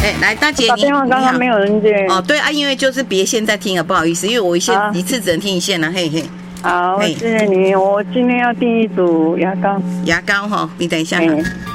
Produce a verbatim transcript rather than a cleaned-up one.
哎，来，大姐， 打电话刚刚没有人接。 哦，对啊，因为就是别现在听了，不好意思，因为我一线一次只能听一线了，嘿嘿。 好，谢谢你。我今天要订一组牙膏。 牙膏哈，你等一下。